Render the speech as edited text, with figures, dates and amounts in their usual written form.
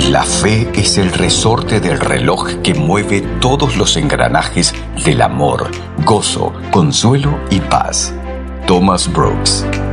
La fe es el resorte del reloj que mueve todos los engranajes del amor, gozo, consuelo y paz. Thomas Brooks.